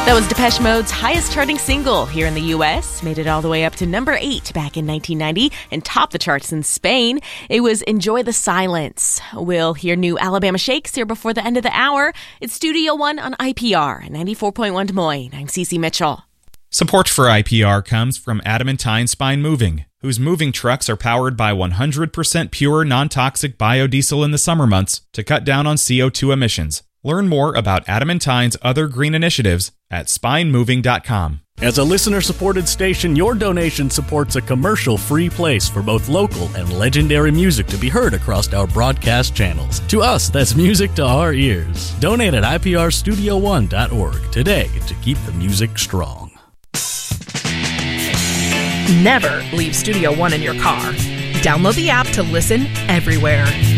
That was Depeche Mode's highest charting single here in the U.S. Made it all the way up to number 8 back in 1990 and topped the charts in Spain. It was Enjoy the Silence. We'll hear new Alabama Shakes here before the end of the hour. It's Studio One on IPR 94.1 Des Moines. I'm Cece Mitchell. Support for IPR comes from Adamantine Spine Moving, whose moving trucks are powered by 100% pure, non-toxic biodiesel in the summer months to cut down on CO2 emissions. Learn more about Adamantine's other green initiatives at spinemoving.com. As a listener-supported station, your donation supports a commercial-free place for both local and legendary music to be heard across our broadcast channels. To us, that's music to our ears. Donate at iprstudio1.org today to keep the music strong. Never leave Studio One in your car. Download the app to listen everywhere.